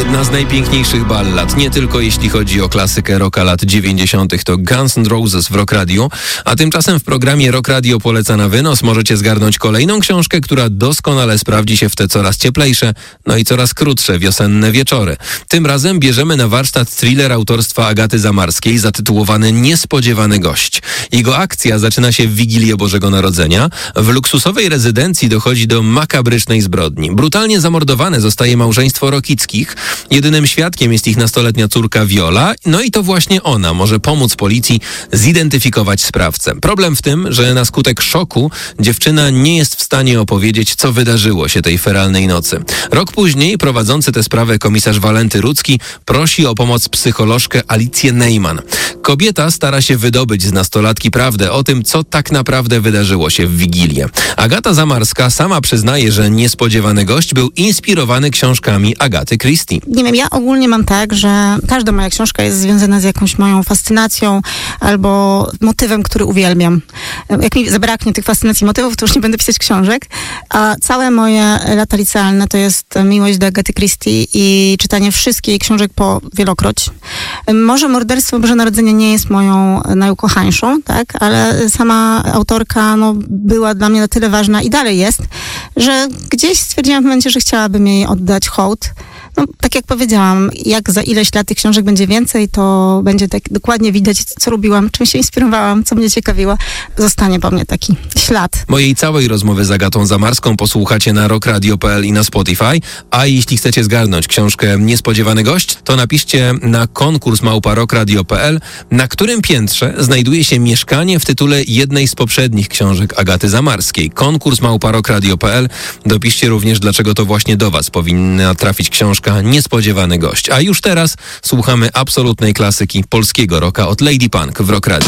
Jedna z najpiękniejszych ballad, nie tylko jeśli chodzi o klasykę rocka lat 90. to Guns N' Roses w Rock Radio, a tymczasem w programie Rock Radio poleca na wynos możecie zgarnąć kolejną książkę, która doskonale sprawdzi się w te coraz cieplejsze, no i coraz krótsze wiosenne wieczory. Tym razem bierzemy na warsztat thriller autorstwa Agaty Zamarskiej zatytułowany Niespodziewany gość. Jego akcja zaczyna się w Wigilię Bożego Narodzenia. W luksusowej rezydencji dochodzi do makabrycznej zbrodni. Brutalnie zamordowane zostaje małżeństwo Rokickich. Jedynym świadkiem jest ich nastoletnia córka Viola, no i to właśnie ona może pomóc policji zidentyfikować sprawcę. Problem w tym, że na skutek szoku dziewczyna nie jest w stanie opowiedzieć, co wydarzyło się tej feralnej nocy. Rok później prowadzący tę sprawę komisarz Walenty Rudzki prosi o pomoc psycholożkę Alicję Neyman. Kobieta stara się wydobyć z nastolatki prawdę o tym, co tak naprawdę wydarzyło się w Wigilię. Agata Zamarska sama przyznaje, że Niespodziewany gość był inspirowany książkami Agaty Christie. Nie wiem, ja ogólnie mam tak, że każda moja książka jest związana z jakąś moją fascynacją albo motywem, który uwielbiam. Jak mi zabraknie tych fascynacji motywów, to już nie będę pisać książek, a całe moje lata licealne to jest miłość do Agaty Christie i czytanie wszystkich jej książek po wielokroć. Może Morderstwo Boże Narodzenie nie jest moją najukochańszą, tak, ale sama autorka była dla mnie na tyle ważna i dalej jest, że gdzieś stwierdziłam w momencie, że chciałabym jej oddać hołd. Tak jak powiedziałam, jak za ileś lat tych książek będzie więcej, to będzie tak dokładnie widać, co lubiłam, czym się inspirowałam, co mnie ciekawiło. Zostanie po mnie taki ślad. Mojej całej rozmowy z Agatą Zamarską posłuchacie na rockradio.pl i na Spotify, a jeśli chcecie zgarnąć książkę Niespodziewany gość, to napiszcie na konkurs @rockradio.pl, na którym piętrze znajduje się mieszkanie w tytule jednej z poprzednich książek Agaty Zamarskiej. Konkurs @rockradio.pl. Dopiszcie również, dlaczego to właśnie do was powinna trafić książka Niespodziewany gość. A już teraz słuchamy absolutnej klasyki polskiego rocka od Lady Punk w Rock Radio.